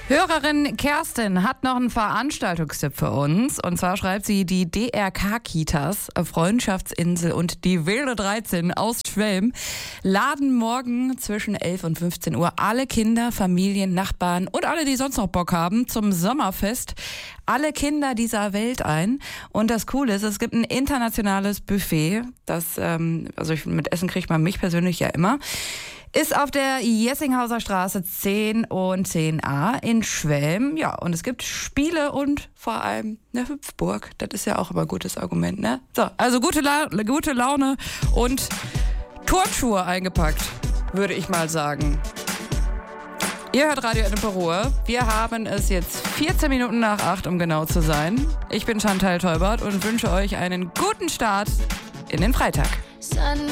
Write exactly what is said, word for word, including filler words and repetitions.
Hörerin Kerstin hat noch einen Veranstaltungstipp für uns. Und zwar schreibt sie, die D R K-Kitas, Freundschaftsinsel und die Wilde dreizehn aus Schwelm laden morgen zwischen elf und fünfzehn Uhr alle Kinder, Familien, Nachbarn und alle, die sonst noch Bock haben, zum Sommerfest alle Kinder dieser Welt ein. Und das Coole ist, es gibt ein internationales Buffet. Das, ähm, also ich, mit Essen kriegt man mich persönlich ja immer. Ist auf der Jessinghauser Straße zehn und zehn a in Schwelm. Ja, und es gibt Spiele und vor allem eine Hüpfburg. Das ist ja auch immer ein gutes Argument, ne? So, also gute, La- gute Laune und Turnschuhe eingepackt, würde ich mal sagen. Ihr hört Radio Ennepe-Ruhr. Wir haben es jetzt vierzehn Minuten nach acht, um genau zu sein. Ich bin Chantal Teubert und wünsche euch einen guten Start in den Freitag. Sun